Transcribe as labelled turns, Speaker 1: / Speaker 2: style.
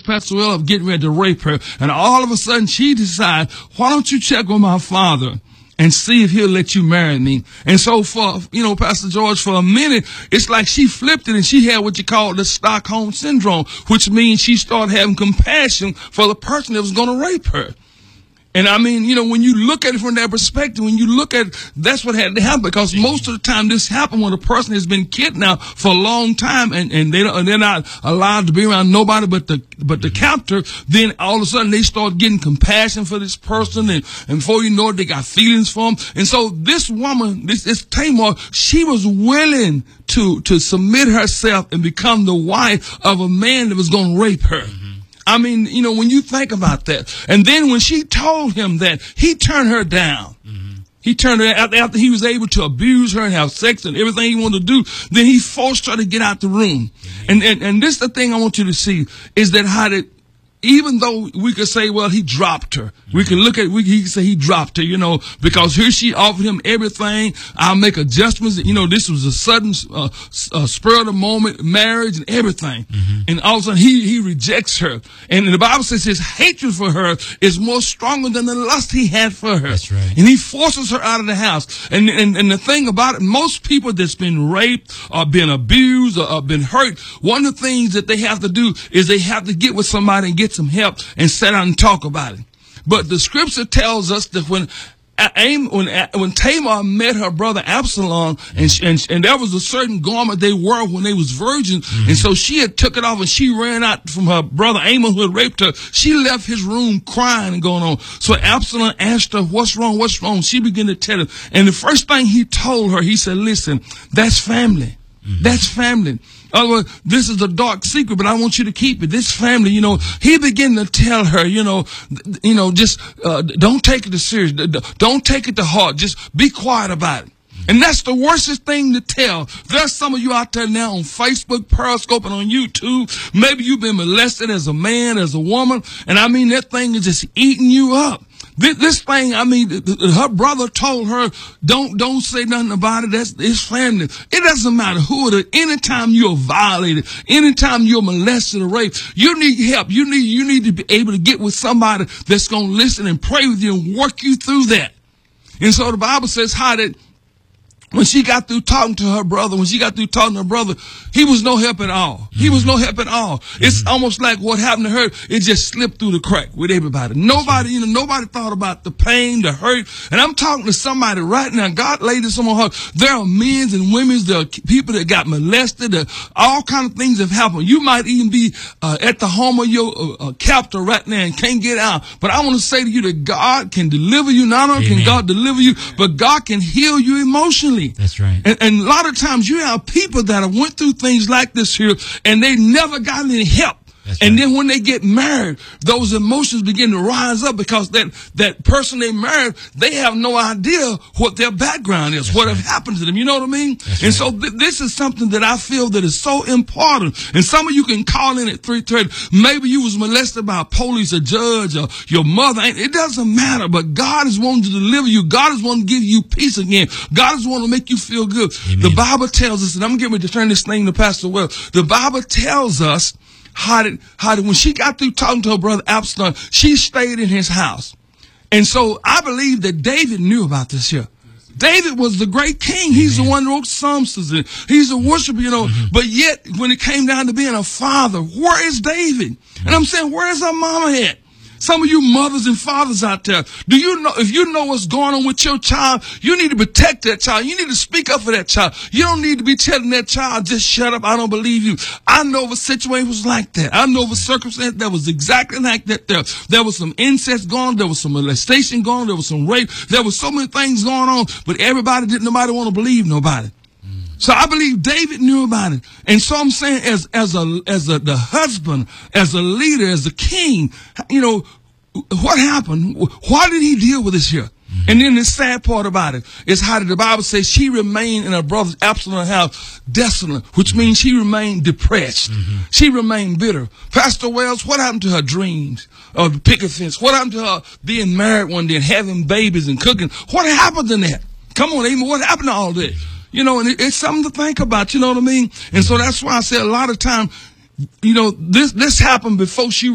Speaker 1: Pastor Will, of getting ready to rape her. And all of a sudden she decides, why don't you check with my father and see if he'll let you marry me? And so for, Pastor George, for a minute, it's like she flipped it and she had what you call the Stockholm Syndrome, which means she started having compassion for the person that was going to rape her. And I mean, when you look at it from that perspective, when you look at it, that's what had to happen, because most of the time this happened when a person has been kidnapped for a long time and they're not allowed to be around nobody but the captor. Then all of a sudden they start getting compassion for this person, and before you know it, they got feelings for him. And so this woman, this Tamar, she was willing to submit herself and become the wife of a man that was going to rape her. I mean, when you think about that. And then when she told him that, he turned her down. He turned her after he was able to abuse her and have sex and everything he wanted to do. Then he forced her to get out the room. And this is the thing I want you to see, is that how that, even though we could say, well, he dropped her. We can look at, he can say he dropped her, because here she offered him everything. I'll make adjustments. This was a sudden, spur of the moment marriage and everything. And all of a sudden he rejects her. And the Bible says his hatred for her is more stronger than the lust he had for her.
Speaker 2: That's right.
Speaker 1: And he forces her out of the house. And the thing about it, most people that's been raped or been abused or been hurt, one of the things that they have to do is they have to get with somebody and get some help and sit down and talk about it. But the scripture tells us that when Tamar met her brother Absalom, and there was a certain garment they wore when they was virgins, and so she had took it off and she ran out from her brother Amon, who had raped her. She left his room crying and going on. So Absalom asked her, what's wrong? What's wrong? She began to tell him. And the first thing he told her, he said, listen, that's family. That's family. Otherwise, this is a dark secret, but I want you to keep it. This family, he began to tell her, just don't take it to serious. Don't take it to heart. Just be quiet about it. And that's the worstest thing to tell. There's some of you out there now on Facebook, Periscope, and on YouTube. Maybe you've been molested as a man, as a woman, and I mean, that thing is just eating you up. This thing, I mean, her brother told her, don't say nothing about it. That's his family. It doesn't matter who it is. Anytime you're violated, anytime you're molested or raped, you need help. You need to be able to get with somebody that's going to listen and pray with you and work you through that. And so the Bible says how that when she got through talking to her brother, he was no help at all. He was no help at all. It's almost like what happened to her, it just slipped through the crack with everybody. Nobody, nobody thought about the pain, the hurt. And I'm talking to somebody right now. God laid this on her. There are men and women, there are people that got molested. All kind of things have happened. You might even be at the home of your captor right now and can't get out. But I want to say to you that God can deliver you. Not only can God deliver you, but God can heal you emotionally.
Speaker 2: That's right.
Speaker 1: And a lot of times you have people that have went through things like this here and they never got any help.
Speaker 2: That's
Speaker 1: and
Speaker 2: right.
Speaker 1: then when they get married, those emotions begin to rise up because that person they married, they have no idea what their background is,
Speaker 2: That's
Speaker 1: what
Speaker 2: right.
Speaker 1: have happened to them. You know what I mean?
Speaker 2: That's
Speaker 1: and
Speaker 2: right.
Speaker 1: so this is something that I feel that is so important. And some of you can call in at 3:30. Maybe you was molested by a police, a judge, or your mother. It doesn't matter, but God is wanting to deliver you. God is wanting to give you peace again. God is wanting to make you feel good.
Speaker 2: Amen.
Speaker 1: The Bible tells us, and I'm getting ready to turn this thing to Pastor Will. The Bible tells us how did when she got through talking to her brother Absalom, she stayed in his house. And so I believe that David knew about this here. David was the great king. He's the one who wrote Psalms. He's a worshiper, But yet, when it came down to being a father, where is David? And I'm saying, where is our mama at? Some of you mothers and fathers out there, do you know, if you know what's going on with your child, you need to protect that child. You need to speak up for that child. You don't need to be telling that child, just shut up, I don't believe you. I know of a situation was like that. I know of a circumstance that was exactly like that. There was some incest going on. There was some molestation going on. There was some rape. There was so many things going on, but nobody want to believe nobody. So I believe David knew about it. And so I'm saying as the husband, as a leader, as a king, what happened? Why did he deal with this here? And then the sad part about it is how the Bible says she remained in her brother's Absalom's house desolate, which means she remained depressed. She remained bitter. Pastor Wells, what happened to her dreams of the picket fence? What happened to her being married one day and having babies and cooking? What happened to that? Come on, Amy, what happened to all that? And it's something to think about, you know what I mean? And so that's why I say a lot of time, this happened before she